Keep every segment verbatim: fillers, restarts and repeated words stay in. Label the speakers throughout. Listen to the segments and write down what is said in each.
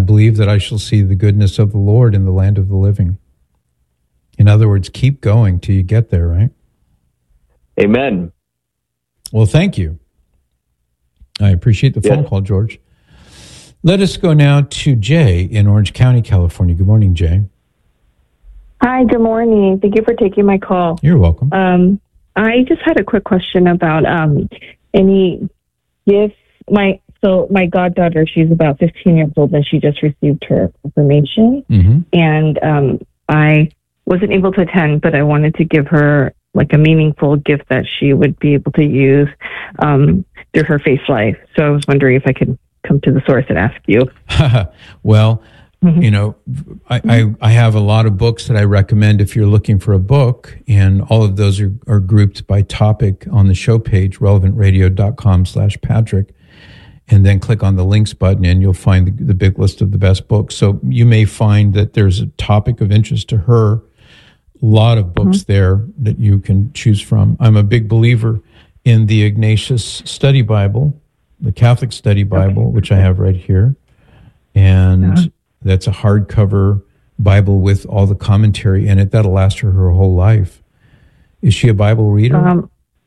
Speaker 1: believe that I shall see the goodness of the Lord in the land of the living. In other words, keep going till you get there, right?
Speaker 2: Amen.
Speaker 1: Well, thank you. I appreciate the phone
Speaker 2: yes.
Speaker 1: call, George. Let us go now to Jay in Orange County, California. Good morning, Jay.
Speaker 3: Hi, good morning. Thank you for taking my call.
Speaker 1: You're welcome.
Speaker 3: Um, I just had a quick question about um, any gifts. My so my goddaughter, she's about fifteen years old, and she just received her confirmation.
Speaker 1: Mm-hmm.
Speaker 3: And um, I wasn't able to attend, but I wanted to give her like a meaningful gift that she would be able to use um, through her faith life. So I was wondering if I could come to the source and ask you.
Speaker 1: Well, mm-hmm. you know, I, I, I have a lot of books that I recommend if you're looking for a book, and all of those are, are grouped by topic on the show page, relevantradio.com slash Patrick, and then click on the links button and you'll find the, the big list of the best books. So you may find that there's a topic of interest to her. A lot of books mm-hmm. there that you can choose from. I'm a big believer in the Ignatius Study Bible, the Catholic Study Bible, okay. which I have right here. And yeah. that's a hardcover Bible with all the commentary in it. That'll last her her whole life. Is she a Bible reader? Um,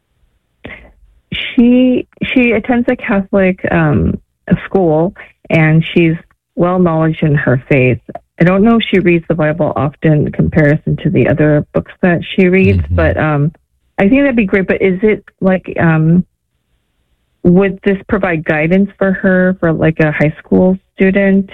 Speaker 3: she she attends a Catholic um, a school, and she's well knowledge in her faith. I don't know if she reads the Bible often in comparison to the other books that she reads, mm-hmm. but um, I think that'd be great. But is it like, um, would this provide guidance for her for like a high school student?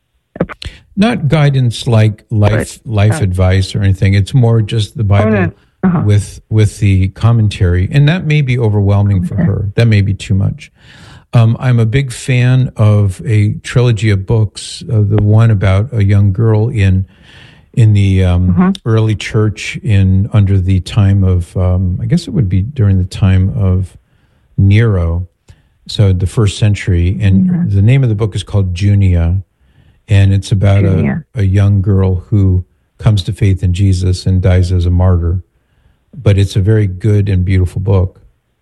Speaker 1: Not guidance like life but, life uh, advice or anything. It's more just the Bible oh, no. uh-huh. with with the commentary, and that may be overwhelming okay. for her. That may be too much. Um, I'm a big fan of a trilogy of books, uh, the one about a young girl in in the um, uh-huh. early church in under the time of, um, I guess it would be during the time of Nero, so the first century. And uh-huh. the name of the book is called Junia, and it's about a, a young girl who comes to faith in Jesus and dies as a martyr. But it's a very good and beautiful book.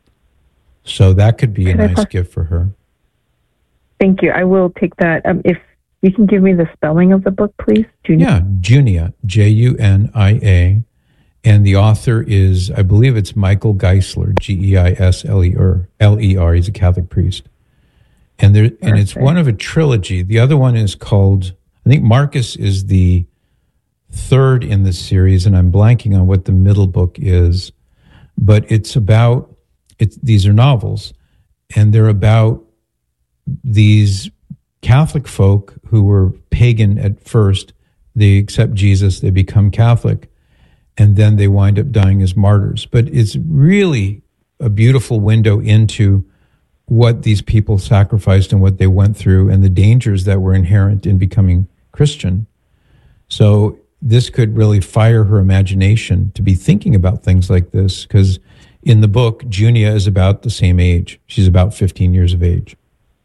Speaker 1: So that could be a nice I, gift for her.
Speaker 3: Thank you. I will take that. Um, if you can give me the spelling of the book, please.
Speaker 1: Junia. Yeah, Junia, J U N I A. And the author is, I believe it's Michael Geisler, G E I S L E R. L E R. He's a Catholic priest. And there, and it's one of a trilogy. The other one is called, I think Marcus is the third in the series, and I'm blanking on what the middle book is. But it's about, It's, these are novels, and they're about these Catholic folk who were pagan at first. They accept Jesus, they become Catholic, and then they wind up dying as martyrs. But it's really a beautiful window into what these people sacrificed and what they went through and the dangers that were inherent in becoming Christian. So this could really fire her imagination to be thinking about things like this, because in the book, Junia is about the same age. She's about fifteen years of age.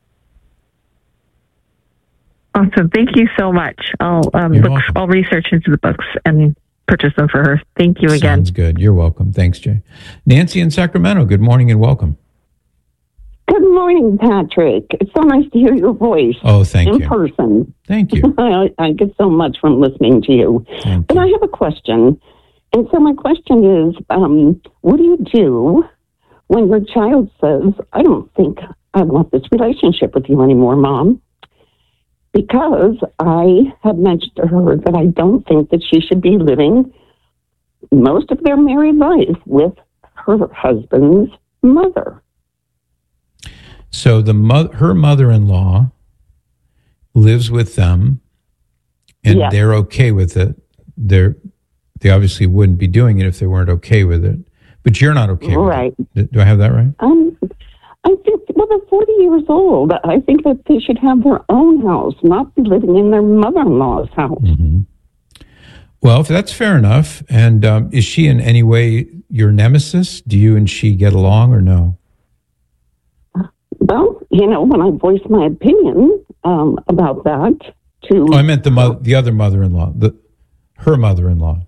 Speaker 3: Awesome. Thank you so much. I'll um, look, I'll research into the books and purchase them for her. Thank you again.
Speaker 1: Sounds good. You're welcome. Thanks, Jay. Nancy in Sacramento, good morning and welcome.
Speaker 4: Good morning, Patrick. It's so nice to hear your voice.
Speaker 1: Oh, thank
Speaker 4: in
Speaker 1: you.
Speaker 4: In person.
Speaker 1: Thank you.
Speaker 4: I, I get so much from listening to you.
Speaker 1: Thank
Speaker 4: but
Speaker 1: you.
Speaker 4: I have a question. And so my question is, um, what do you do when your child says, I don't think I want this relationship with you anymore, Mom? Because I have mentioned to her that I don't think that she should be living most of their married life with her husband's mother.
Speaker 1: So the mo- her mother-in-law lives with them, and yes. they're okay with it. They're They obviously wouldn't be doing it if they weren't okay with it. But you're not okay with
Speaker 4: right.
Speaker 1: it. Do I have that right?
Speaker 4: Um, I think, well, they're forty years old. I think that they should have their own house, not be living in their mother-in-law's house.
Speaker 1: Mm-hmm. Well, if that's fair enough. And um, is she in any way your nemesis? Do you and she get along or no?
Speaker 4: Well, you know, when I voice my opinion um, about that to...
Speaker 1: Oh, I meant the mo- the other mother-in-law, the her mother-in-law.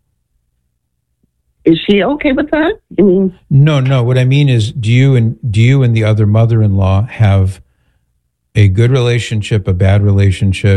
Speaker 4: Is she okay with that? I mean,
Speaker 1: no, no. What I mean is, do you and do you and the other mother-in-law have a good relationship, a bad relationship?